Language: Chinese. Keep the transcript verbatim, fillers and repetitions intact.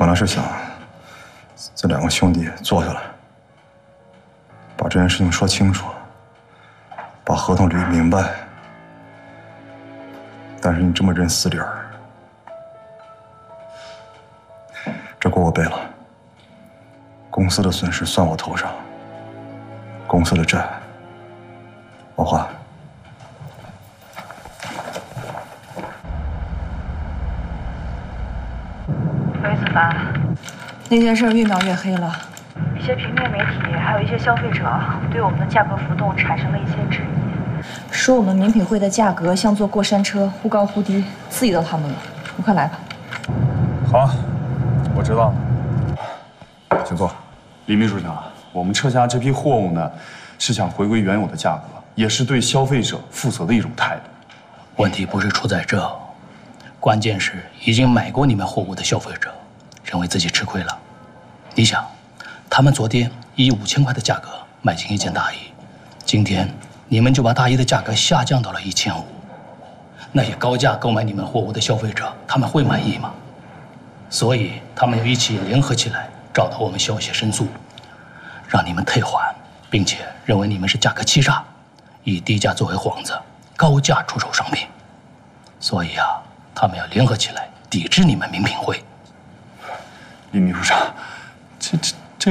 来是想这两个兄弟坐下来，把这件事情说清楚，把合同捋明白。但是你这么认死理儿，这锅我背了。公司的损失算我头上，公司的债我还。 韦子凡，那件事越描越黑了，一些平面媒体还有一些消费者对我们的价格浮动产生了一些质疑，说我们名品会的价格像坐过山车，忽高忽低，刺激到他们了。你快来吧。 好，我知道了。 请坐。 李秘书长，我们撤下这批货物呢，是想回归原有的价格，也是对消费者负责的一种态度。 问题不是出在这，关键是已经买过你们货物的消费者认为自己吃亏了。你想，他们昨天以五千块的价格买进一件大衣，今天你们就把大衣的价格下降到了一千五，那些高价购买你们货物的消费者，他们会满意吗？所以他们又一起联合起来找到我们消协申诉，让你们退还，并且认为你们是价格欺诈，以低价作为幌子，高价出售商品。所以啊，他们要联合起来抵制你们名品会。 李秘书长，这这